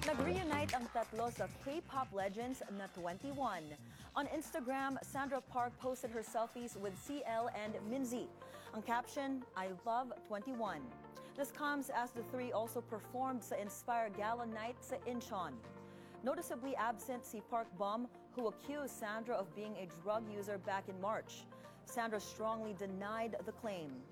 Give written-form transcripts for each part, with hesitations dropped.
Nag-reunite ang tatlo sa K-pop legends na 21. On Instagram, Sandra Park posted her selfies with CL and Minzy. Ang caption, "I love 21." This comes as the three also performed sa Inspire Gala Night sa Incheon. Noticeably absent si Park Bom, who accused Sandra of being a drug user back in March. Sandra strongly denied the claim.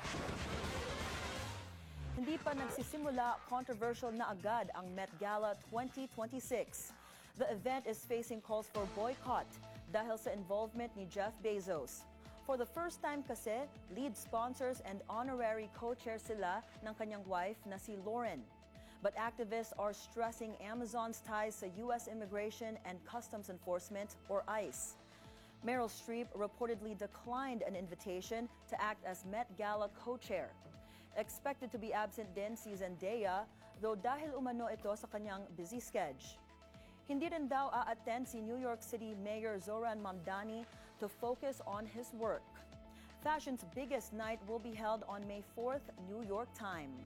Hindi pa nagsisimula, controversial na agad ang Met Gala 2026. The event is facing calls for boycott dahil sa involvement ni Jeff Bezos. For the first time kasi, lead sponsors and honorary co-chair sila ng kanyang wife na si Lauren. But activists are stressing Amazon's ties sa U.S. Immigration and Customs Enforcement or ICE. Meryl Streep reportedly declined an invitation to act as Met Gala co-chair. Expected to be absent din si Zendaya, though dahil umano ito sa kanyang busy schedule. Hindi rin daw a-attend si New York City Mayor Zoran Mamdani to focus on his work. Fashion's biggest night will be held on May 4th, New York time.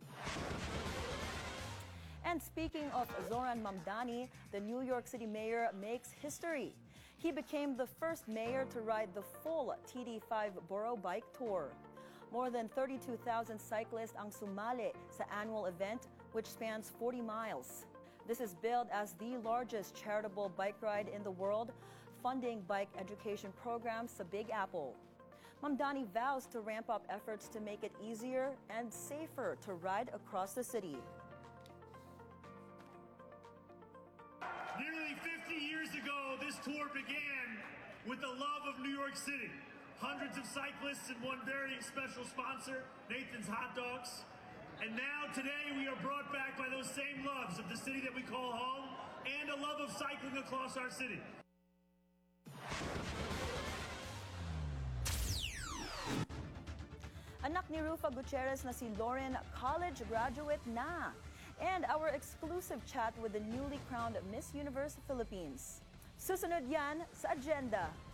And speaking of Zoran Mamdani, the New York City mayor makes history. He became the first mayor to ride the full TD5 Borough Bike Tour. More than 32,000 cyclists ang sumali sa annual event, which spans 40 miles. This is billed as the largest charitable bike ride in the world, funding bike education programs sa Big Apple. Mamdani vows to ramp up efforts to make it easier and safer to ride across the city. Nearly 50 years ago, this tour began with the love of New York City. Hundreds of cyclists and one very special sponsor, Nathan's Hot Dogs. And now today we are brought back by those same loves of the city that we call home and a love of cycling across our city. Anak ni Rufa Gutierrez na si Lauren, college graduate na. And our exclusive chat with the newly crowned Miss Universe Philippines. Susunod yan sa agenda.